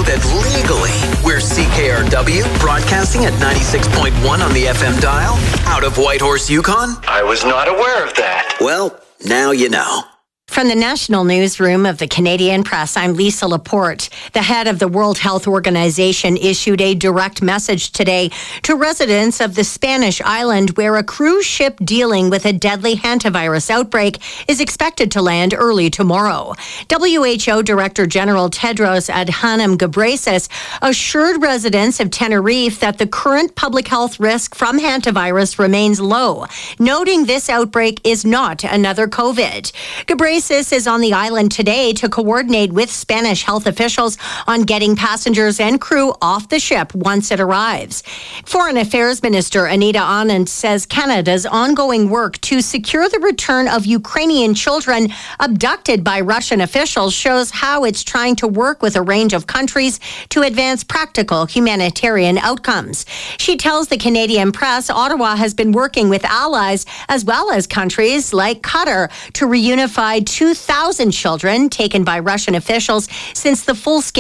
that legally we're CKRW, broadcasting at 96.1 on the FM dial, out of Whitehorse, Yukon? I was not aware of that. Well, now you know. From the National Newsroom of the Canadian Press, I'm Lisa Laporte. The head of the World Health Organization issued a direct message today to residents of the Spanish island where a cruise ship dealing with a deadly hantavirus outbreak is expected to land early tomorrow. WHO Director General Tedros Adhanom Ghebreyesus assured residents of Tenerife that the current public health risk from hantavirus remains low, noting this outbreak is not another COVID. Ghebreyesus is on the island today to coordinate with Spanish health officials on getting passengers and crew off the ship once it arrives. Foreign Affairs Minister Anita Anand says Canada's ongoing work to secure the return of Ukrainian children abducted by Russian officials shows how it's trying to work with a range of countries to advance practical humanitarian outcomes. She tells the Canadian Press Ottawa has been working with allies as well as countries like Qatar to reunify 2,000 children taken by Russian officials since the full-scale